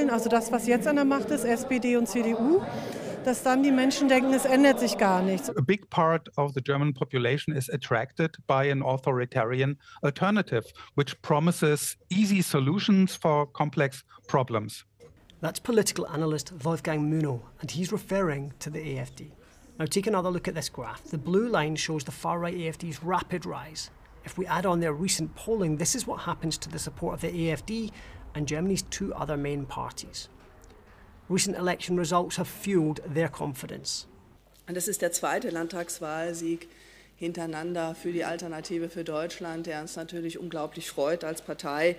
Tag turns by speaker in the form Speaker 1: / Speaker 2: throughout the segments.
Speaker 1: Wahlen, also das, was jetzt an der Macht ist, SPD und CDU, dass dann die Menschen denken, es ändert sich gar nichts.
Speaker 2: A big part of the German population is attracted by an authoritarian alternative, which promises easy solutions for complex problems.
Speaker 3: That's political analyst Wolfgang Münow, and he's referring to the AfD. Now take another look at this graph. The blue line shows the far-right AfD's rapid rise. If we add on their recent polling, this is what happens to the support of the AfD and Germany's two other main parties. Recent election results have fueled their confidence.
Speaker 4: Und das ist der zweite Landtagswahlsieg hintereinander für die Alternative für Deutschland, der uns natürlich unglaublich freut als Partei.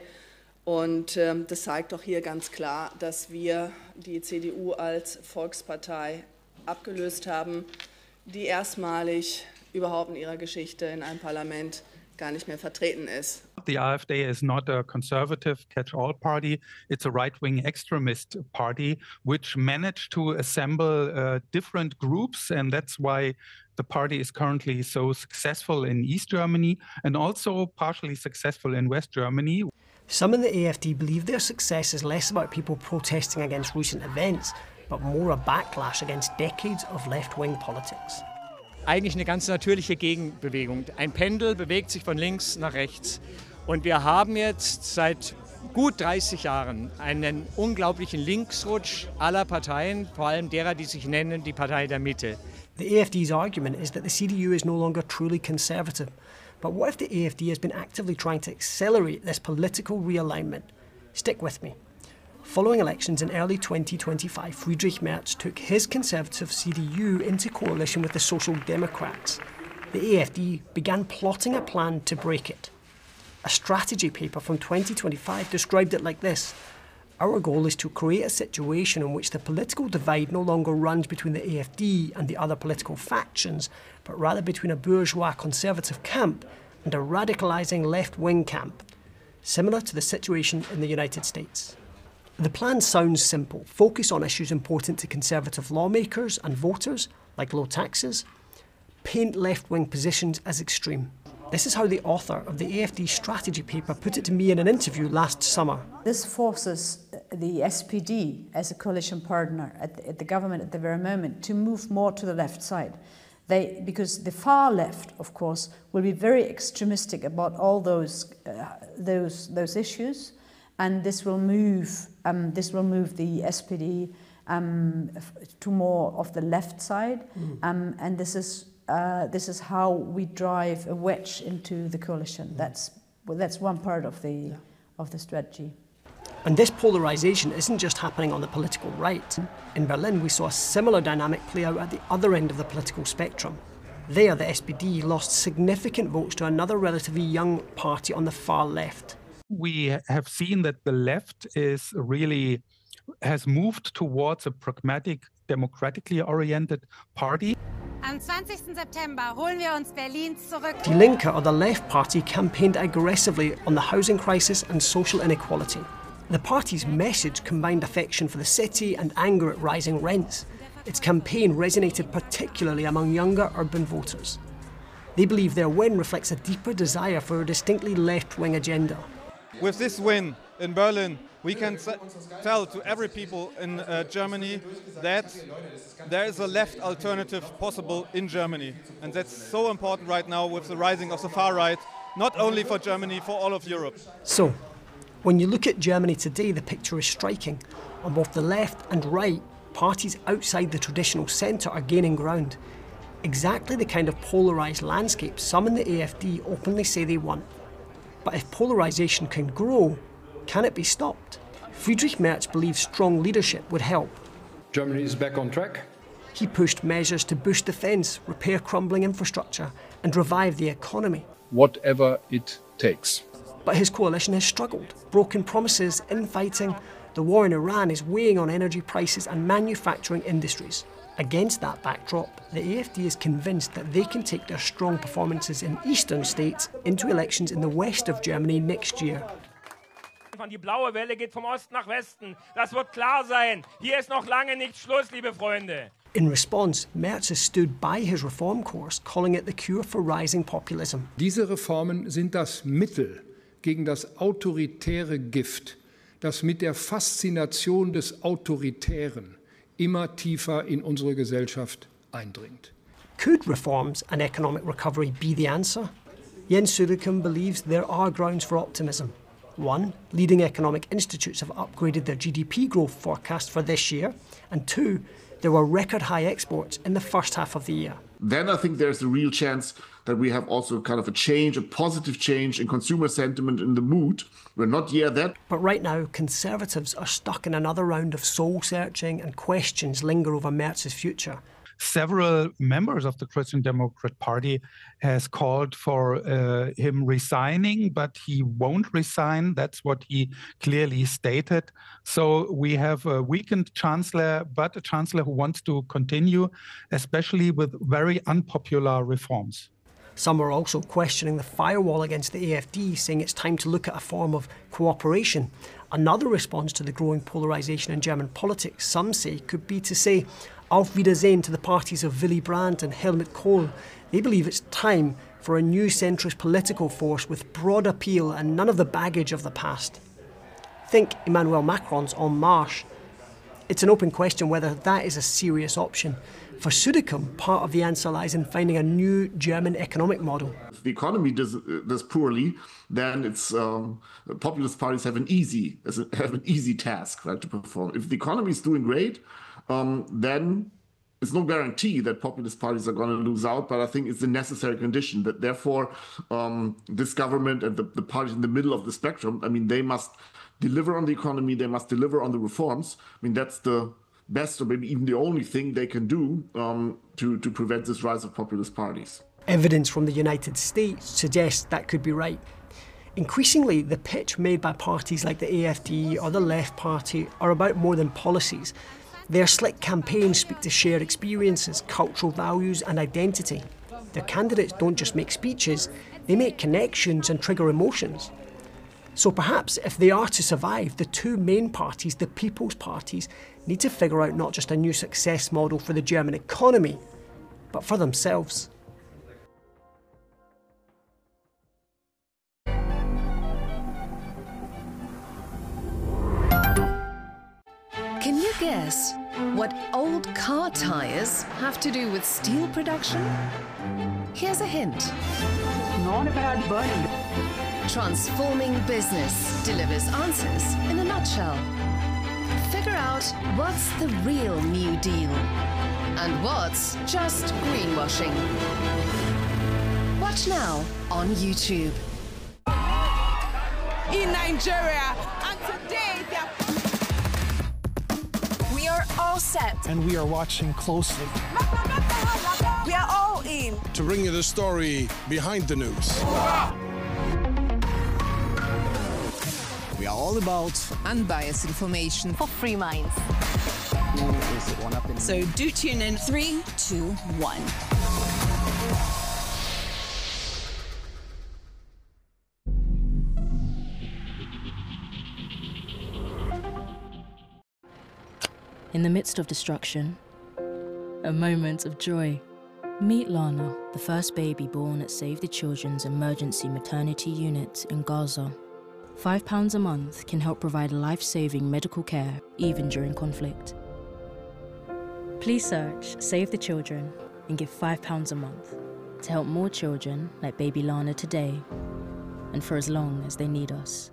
Speaker 4: Und das zeigt doch hier ganz klar, dass wir die CDU als Volkspartei abgelöst haben, die erstmalig überhaupt in ihrer Geschichte in einem Parlament gar nicht mehr vertreten ist.
Speaker 2: The AfD is not a conservative catch-all party. It's a right-wing extremist party which managed to assemble different groups, and that's why the party is currently so successful in East Germany and also partially successful in West Germany.
Speaker 3: Some in the AfD believe their success is less about people protesting against recent events, but more a backlash against decades of left-wing politics.
Speaker 5: Eigentlich eine ganz natürliche Gegenbewegung. Ein Pendel bewegt sich von links nach rechts. Und wir haben jetzt seit gut 30 Jahren einen unglaublichen Linksrutsch aller Parteien, vor allem derer, die sich nennen die Partei der Mitte.
Speaker 3: The AfD's argument is that the CDU is no longer truly conservative. But what if the AfD has been actively trying to accelerate this political realignment? Stick with me. Following elections in early 2025, Friedrich Merz took his conservative CDU into coalition with the Social Democrats. The AfD began plotting a plan to break it. A strategy paper from 2025 described it like this: "Our goal is to create a situation in which the political divide no longer runs between the AfD and the other political factions, but rather between a bourgeois conservative camp and a radicalising left-wing camp, similar to the situation in the United States." The plan sounds simple: focus on issues important to conservative lawmakers and voters, like low taxes, paint left-wing positions as extreme. This is how the author of the AfD strategy paper put it to me in an interview last summer.
Speaker 6: This forces the SPD as a coalition partner at the government at the very moment to move more to the left side. Because the far left, of course, will be very extremistic about all those issues, and this will move the SPD to more of the left side, and this is how we drive a wedge into the coalition. That's one part of the strategy.
Speaker 3: And this polarisation isn't just happening on the political right. In Berlin, we saw a similar dynamic play out at the other end of the political spectrum. There, the SPD lost significant votes to another relatively young party on the far left.
Speaker 2: We have seen that the left has moved towards a pragmatic, democratically oriented party.
Speaker 7: Am 20. September holen wir uns Berlin zurück.
Speaker 3: Die Linke, or the left party, campaigned aggressively on the housing crisis and social inequality. The party's message combined affection for the city and anger at rising rents. Its campaign resonated particularly among younger urban voters. They believe their win reflects a deeper desire for a distinctly left-wing agenda.
Speaker 8: With this win in Berlin, we can tell to every people in Germany that there is a left alternative possible in Germany. And that's so important right now with the rising of the far right, not only for Germany, for all of Europe.
Speaker 3: So, when you look at Germany today, the picture is striking. On both the left and right, parties outside the traditional centre are gaining ground. Exactly the kind of polarised landscape some in the AfD openly say they want. But if polarisation can grow, can it be stopped? Friedrich Merz believes strong leadership would help.
Speaker 9: Germany is back on track.
Speaker 3: He pushed measures to boost defence, repair crumbling infrastructure and revive the economy.
Speaker 9: Whatever it takes.
Speaker 3: But his coalition has struggled. Broken promises, infighting. The war in Iran is weighing on energy prices and manufacturing industries. Against that backdrop, the AfD is convinced that they can take their strong performances in eastern states into elections in the west of Germany next year.
Speaker 10: Die blaue Welle geht vom Osten nach Westen. Das wird klar sein. Hier ist noch lange nicht Schluss, liebe Freunde.
Speaker 3: In response, Merz has stood by his reform course, calling it the cure for rising populism.
Speaker 9: Diese Reformen sind das Mittel gegen das autoritäre Gift, das mit der Faszination des Autoritären immer tiefer in unsere Gesellschaft eindringt.
Speaker 3: Could reforms and economic recovery be the answer? Jens Søderkum believes there are grounds for optimism. One, leading economic institutes have upgraded their GDP growth forecast for this year. And two, there were record high exports in the first half of the year.
Speaker 11: Then I think there's a real chance that we have also kind of a change, a positive change in consumer sentiment, in the mood. We're not yet there.
Speaker 3: But right now, Conservatives are stuck in another round of soul-searching, and questions linger over Merz's future.
Speaker 2: Several members of the Christian Democrat Party has called for him resigning, but he won't resign. That's what he clearly stated. So we have a weakened chancellor, but a chancellor who wants to continue, especially with very unpopular reforms.
Speaker 3: Some are also questioning the firewall against the AfD, saying it's time to look at a form of cooperation. Another response to the growing polarisation in German politics, some say, could be to say Auf Wiedersehen to the parties of Willy Brandt and Helmut Kohl. They believe it's time for a new centrist political force with broad appeal and none of the baggage of the past. Think Emmanuel Macron's En Marche. It's an open question whether that is a serious option. For Søderkum, part of the answer lies in finding a new German economic model.
Speaker 11: If the economy does poorly, then it's populist parties have an easy task, right, to perform. If the economy is doing great, then it's no guarantee that populist parties are going to lose out, but I think it's a necessary condition that therefore this government and the parties in the middle of the spectrum, I mean, they must deliver on the economy, they must deliver on the reforms. I mean, that's the best or maybe even the only thing they can do to prevent this rise of populist parties.
Speaker 3: Evidence from the United States suggests that could be right. Increasingly, the pitch made by parties like the AfD or the Left Party are about more than policies. Their slick campaigns speak to shared experiences, cultural values and identity. Their candidates don't just make speeches, they make connections and trigger emotions. So perhaps if they are to survive, the two main parties, the People's Parties, need to figure out not just a new success model for the German economy, but for themselves.
Speaker 12: Can you guess what old car tires have to do with steel production? Here's a hint. Not about burning. Transforming Business delivers answers in a nutshell. Figure out what's the real New Deal and what's just greenwashing. Watch now on YouTube.
Speaker 13: In Nigeria, and today we are all set.
Speaker 14: And we are watching closely.
Speaker 13: We are all in.
Speaker 14: To bring you the story behind the news. We are all about
Speaker 15: unbiased information for free minds. So do tune in. 3, 2, 1.
Speaker 16: In the midst of destruction, a moment of joy. Meet Lana, the first baby born at Save the Children's emergency maternity unit in Gaza. £5 a month can help provide life-saving medical care, even during conflict. Please search Save the Children and give £5 a month to help more children like baby Lana today and for as long as they need us.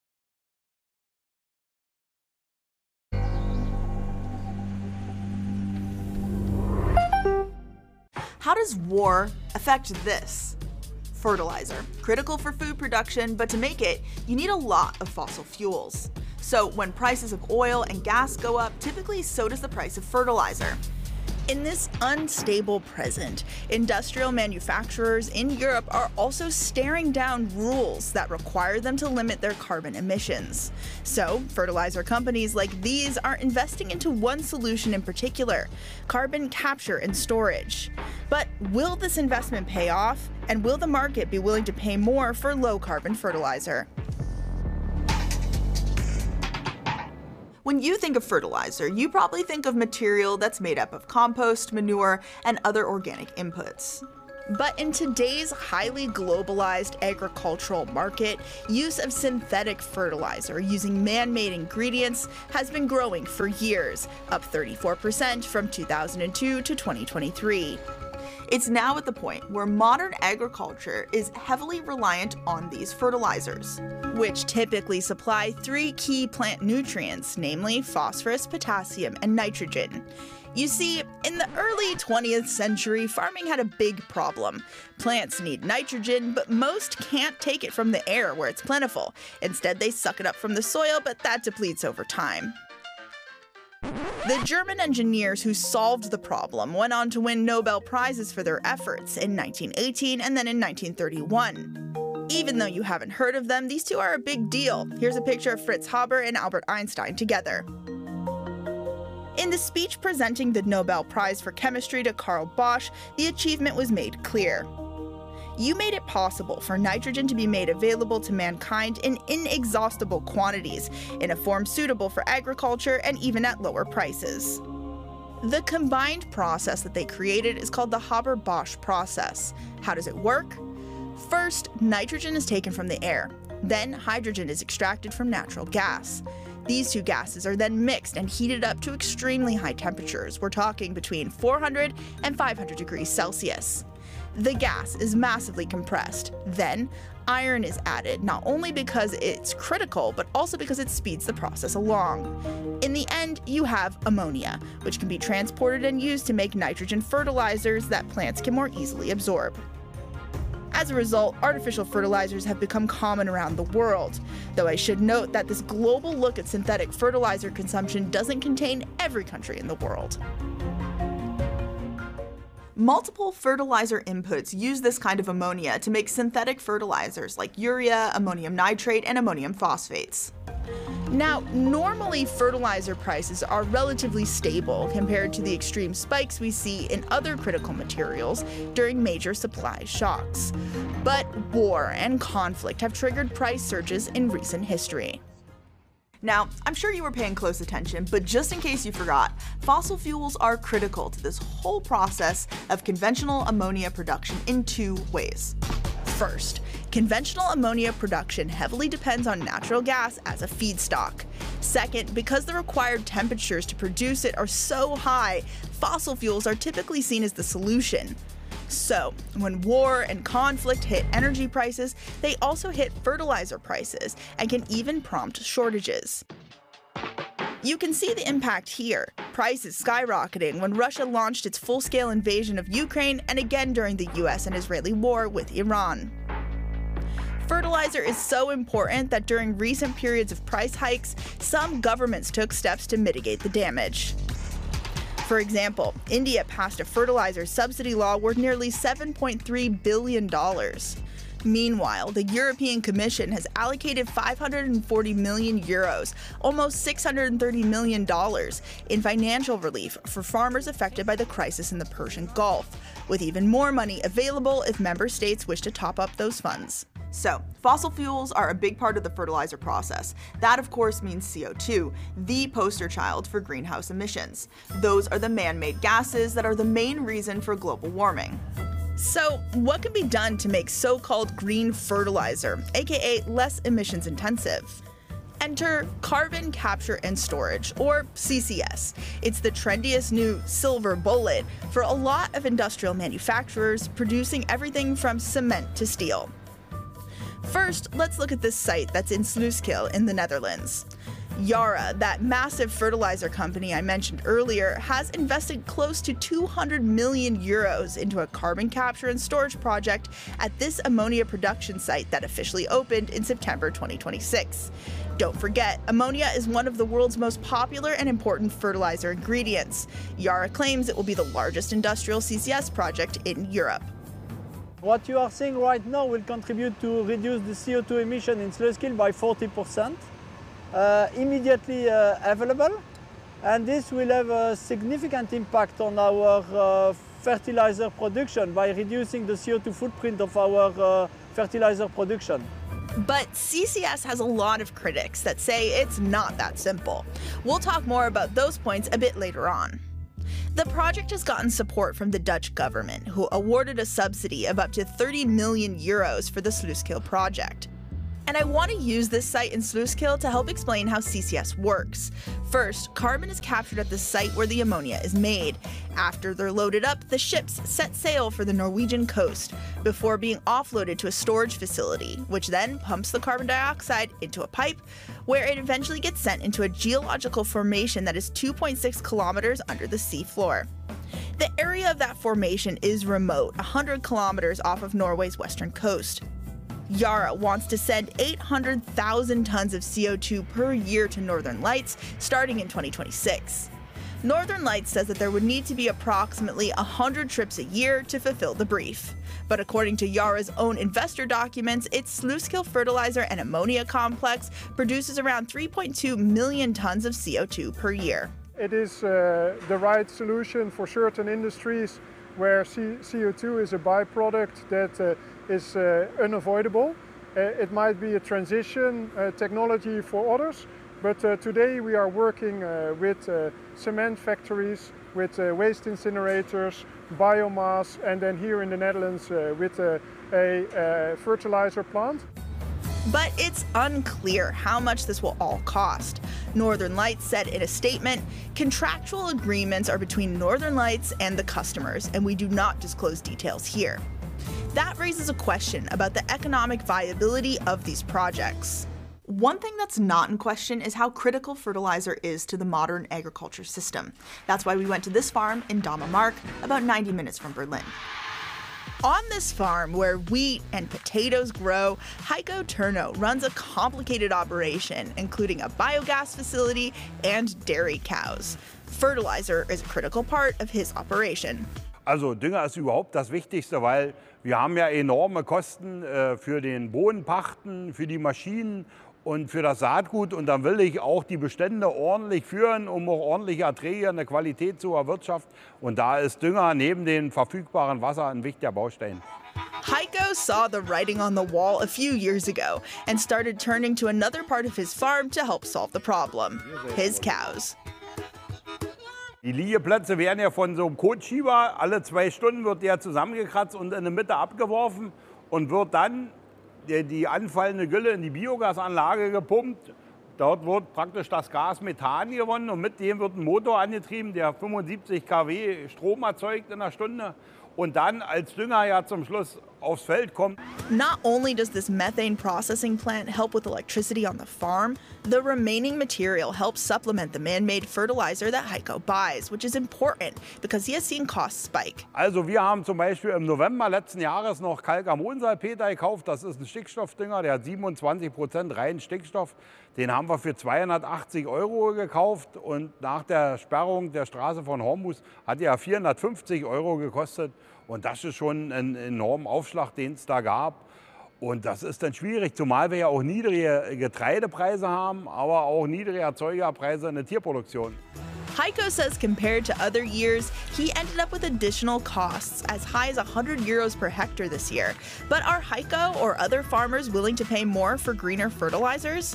Speaker 17: How does war affect this? Fertilizer, critical for food production, but to make it, you need a lot of fossil fuels. So when prices of oil and gas go up, typically so does the price of fertilizer. In this unstable present, industrial manufacturers in Europe are also staring down rules that require them to limit their carbon emissions. So, fertilizer companies like these are investing into one solution in particular: carbon capture and storage. But will this investment pay off? And will the market be willing to pay more for low-carbon fertilizer? When you think of fertilizer, you probably think of material that's made up of compost, manure, and other organic inputs. But in today's highly globalized agricultural market, use of synthetic fertilizer using man-made ingredients has been growing for years, up 34% from 2002 to 2023. It's now at the point where modern agriculture is heavily reliant on these fertilizers, which typically supply 3 key plant nutrients, namely phosphorus, potassium, and nitrogen. You see, in the early 20th century, farming had a big problem. Plants need nitrogen, but most can't take it from the air where it's plentiful. Instead, they suck it up from the soil, but that depletes over time. The German engineers who solved the problem went on to win Nobel Prizes for their efforts in 1918 and then in 1931. Even though you haven't heard of them, these two are a big deal. Here's a picture of Fritz Haber and Albert Einstein together. In the speech presenting the Nobel Prize for Chemistry to Carl Bosch, the achievement was made clear. You made it possible for nitrogen to be made available to mankind in inexhaustible quantities, in a form suitable for agriculture and even at lower prices. The combined process that they created is called the Haber-Bosch process. How does it work? First, nitrogen is taken from the air. Then, hydrogen is extracted from natural gas. These two gases are then mixed and heated up to extremely high temperatures. We're talking between 400 and 500 degrees Celsius. The gas is massively compressed. Then, iron is added, not only because it's critical, but also because it speeds the process along. In the end, you have ammonia, which can be transported and used to make nitrogen fertilizers that plants can more easily absorb. As a result, artificial fertilizers have become common around the world, though I should note that this global look at synthetic fertilizer consumption doesn't contain every country in the world. Multiple fertilizer inputs use this kind of ammonia to make synthetic fertilizers like urea, ammonium nitrate, and ammonium phosphates. Now, normally fertilizer prices are relatively stable compared to the extreme spikes we see in other critical materials during major supply shocks. But war and conflict have triggered price surges in recent history. Now, I'm sure you were paying close attention, but just in case you forgot, fossil fuels are critical to this whole process of conventional ammonia production in 2 ways. First, conventional ammonia production heavily depends on natural gas as a feedstock. Second, because the required temperatures to produce it are so high, fossil fuels are typically seen as the solution. So, when war and conflict hit energy prices, they also hit fertilizer prices and can even prompt shortages. You can see the impact here. Prices skyrocketing when Russia launched its full-scale invasion of Ukraine and again during the US and Israeli war with Iran. Fertilizer is so important that during recent periods of price hikes, some governments took steps to mitigate the damage. For example, India passed a fertilizer subsidy law worth nearly $7.3 billion. Meanwhile, the European Commission has allocated 540 million euros, almost $630 million, in financial relief for farmers affected by the crisis in the Persian Gulf, with even more money available if member states wish to top up those funds. So, fossil fuels are a big part of the fertilizer process. That, of course, means CO2, the poster child for greenhouse emissions. Those are the man-made gases that are the main reason for global warming. So, what can be done to make so-called green fertilizer, aka less emissions intensive? Enter carbon capture and storage, or CCS. It's the trendiest new silver bullet for a lot of industrial manufacturers producing everything from cement to steel. First, let's look at this site that's in Sluiskil in the Netherlands. Yara, that massive fertilizer company I mentioned earlier, has invested close to 200 million euros into a carbon capture and storage project at this ammonia production site that officially opened in September 2026. Don't forget, ammonia is one of the world's most popular and important fertilizer ingredients. Yara claims it will be the largest industrial CCS project in Europe.
Speaker 18: What you are seeing right now will contribute to reduce the CO2 emission in Sluiskil by 40%, immediately available, and this will have a significant impact on our fertilizer production by reducing the CO2 footprint of our fertilizer production.
Speaker 17: But CCS has a lot of critics that say it's not that simple. We'll talk more about those points a bit later on. The project has gotten support from the Dutch government, who awarded a subsidy of up to 30 million euros for the Sluiskil project. And I want to use this site in Sluiskil to help explain how CCS works. First, carbon is captured at the site where the ammonia is made. After they're loaded up, the ships set sail for the Norwegian coast before being offloaded to a storage facility, which then pumps the carbon dioxide into a pipe, where it eventually gets sent into a geological formation that is 2.6 kilometers under the sea floor. The area of that formation is remote, 100 kilometers off of Norway's western coast. Yara wants to send 800,000 tons of CO2 per year to Northern Lights starting in 2026. Northern Lights says that there would need to be approximately 100 trips a year to fulfill the brief. But according to Yara's own investor documents, its Sluiskil fertilizer and ammonia complex produces around 3.2 million tons of CO2 per year.
Speaker 19: It is the right solution for certain industries where CO2 is a byproduct that is unavoidable. It might be a transition technology for others, but today we are working with cement factories, with waste incinerators, biomass, and then here in the Netherlands with a fertilizer plant.
Speaker 17: But it's unclear how much this will all cost. Northern Lights said in a statement, contractual agreements are between Northern Lights and the customers, and we do not disclose details here. That raises a question about the economic viability of these projects. One thing that's not in question is how critical fertilizer is to the modern agriculture system. That's why we went to this farm in Dahmemark, about 90 minutes from Berlin. On this farm, where wheat and potatoes grow, Heiko Turno runs a complicated operation, including a biogas facility and dairy cows. Fertilizer is a critical part of his operation.
Speaker 20: Also Dünger ist überhaupt das Wichtigste, weil wir haben ja enorme Kosten für den Bodenpachten, für die Maschinen und für das Saatgut. Und dann will ich auch die Bestände ordentlich führen, um auch ordentliche Erträge und eine Qualität zu erwirtschaften. Und da ist Dünger neben dem verfügbaren Wasser ein wichtiger Baustein.
Speaker 17: Heiko saw the writing on the wall a few years ago and started turning to another part of his farm to help solve the problem: his cows.
Speaker 20: Die Liegeplätze werden ja von so einem Kotschieber, alle 2 Stunden wird der zusammengekratzt und in der Mitte abgeworfen und wird dann die anfallende Gülle in die Biogasanlage gepumpt. Dort wird praktisch das Gas Methan gewonnen und mit dem wird ein Motor angetrieben, der 75 kW Strom erzeugt in einer Stunde und dann als Dünger ja zum Schluss aufs Feld kommt.
Speaker 17: Not only does this methane processing plant help with electricity on the farm, the remaining material helps supplement the man-made fertilizer that Heiko buys, which is important because he has seen costs spike.
Speaker 20: Also wir haben zum Beispiel im November letzten Jahres noch Kalkammonsalpeter gekauft. Das ist ein Stickstoffdünger, der hat 27% reinen Stickstoff. Den haben wir für 280 € gekauft und nach der Sperrung der Straße von Hormuz hat er 450 € gekostet. Und das ist schon ein enormer Aufschlag, den es da gab. Und das ist dann schwierig, zumal wir ja auch niedrige Getreidepreise haben, aber auch niedrige Erzeugerpreise in der Tierproduktion.
Speaker 17: Heiko says compared to other years, he ended up with additional costs as high as 100 euros per hectare this year. But are Heiko or other farmers willing to pay more for greener fertilizers?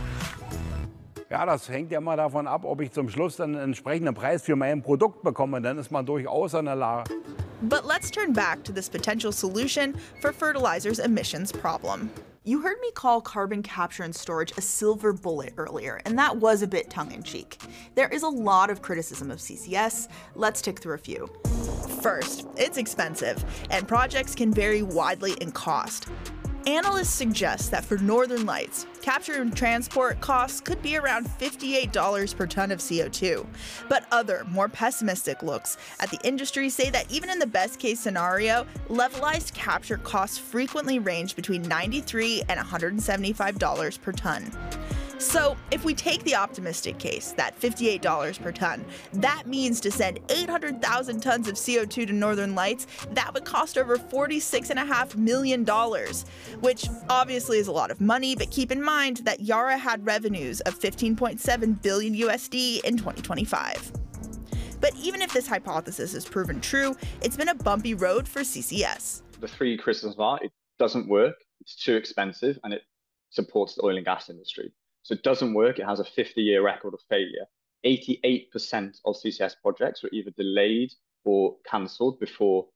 Speaker 20: Ja, das hängt ja immer davon ab, ob ich zum Schluss dann einen entsprechenden Preis für mein Produkt bekomme. Dann ist man durchaus in der Lage.
Speaker 17: But let's turn back to this potential solution for fertilizer's emissions problem. You heard me call carbon capture and storage a silver bullet earlier, and that was a bit tongue-in-cheek. There is a lot of criticism of CCS. Let's tick through a few. First, it's expensive, and projects can vary widely in cost. Analysts suggest that for Northern Lights, capture and transport costs could be around $58 per ton of CO2. But other, more pessimistic looks at the industry say that even in the best case scenario, levelized capture costs frequently range between $93 and $175 per ton. So if we take the optimistic case, that $58 per ton, that means to send 800,000 tons of CO2 to Northern Lights, that would cost over $46.5 million, which obviously is a lot of money, but keep in mind that Yara had revenues of 15.7 billion USD in 2025. But even if this hypothesis is proven true, it's been a bumpy road for CCS.
Speaker 21: The 3 criticisms are, it doesn't work, it's too expensive, and it supports the oil and gas industry. So it doesn't work, it has a 50-year record of failure 88% of CCS projects were either delayed or cancelled before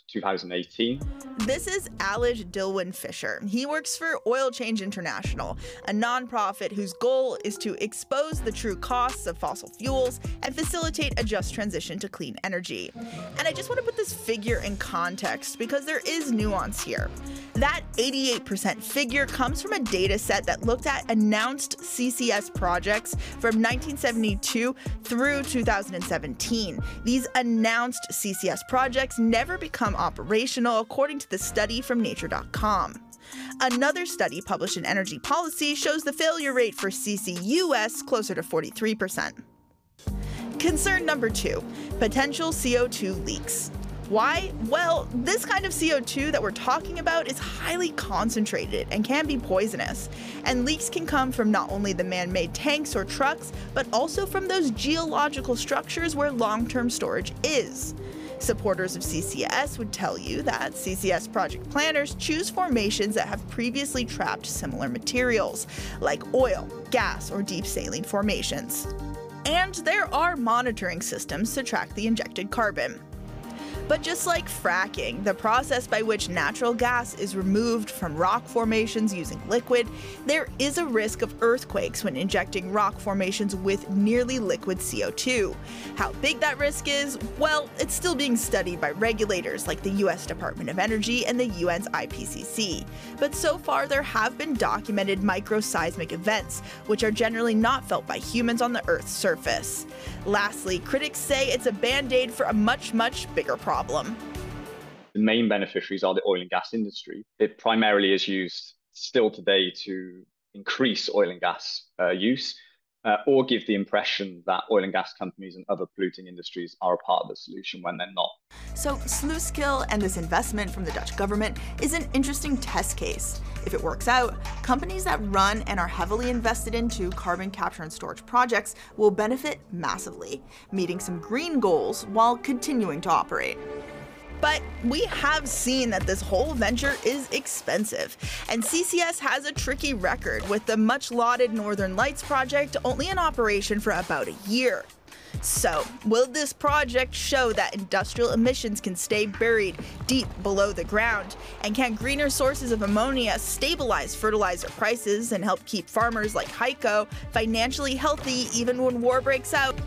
Speaker 21: 2018.
Speaker 17: This is Alij Dilwyn Fisher. He works for Oil Change International, a nonprofit whose goal is to expose the true costs of fossil fuels and facilitate a just transition to clean energy. And I just want to put this figure in context because there is nuance here. That 88% figure comes from a data set that looked at announced CCS projects from 1972 through 2017. These announced CCS projects never become operational, according to the study from Nature.com. Another study published in Energy Policy shows the failure rate for CCUS closer to 43%. Concern number 2, potential CO2 leaks. Why? Well, this kind of CO2 that we're talking about is highly concentrated and can be poisonous. And leaks can come from not only the man-made tanks or trucks, but also from those geological structures where long-term storage is. Supporters of CCS would tell you that CCS project planners choose formations that have previously trapped similar materials, like oil, gas, or deep saline formations. And there are monitoring systems to track the injected carbon. But just like fracking, the process by which natural gas is removed from rock formations using liquid, there is a risk of earthquakes when injecting rock formations with nearly liquid CO2. How big that risk is? Well, it's still being studied by regulators like the US Department of Energy and the UN's IPCC. But so far, there have been documented microseismic events, which are generally not felt by humans on the Earth's surface. Lastly, critics say it's a band-aid for a much, much bigger problem.
Speaker 21: The main beneficiaries are the oil and gas industry. It primarily is used still today to increase oil and gas use or give the impression that oil and gas companies and other polluting industries are a part of the solution when they're not.
Speaker 17: So Sluiskil and this investment from the Dutch government is an interesting test case. If it works out, companies that run and are heavily invested into carbon capture and storage projects will benefit massively, meeting some green goals while continuing to operate. But we have seen that this whole venture is expensive, and CCS has a tricky record, with the much-lauded Northern Lights project only in operation for about a year. So, will this project show that industrial emissions can stay buried deep below the ground? And can greener sources of ammonia stabilize fertilizer prices and help keep farmers like Heiko financially healthy even when war breaks out?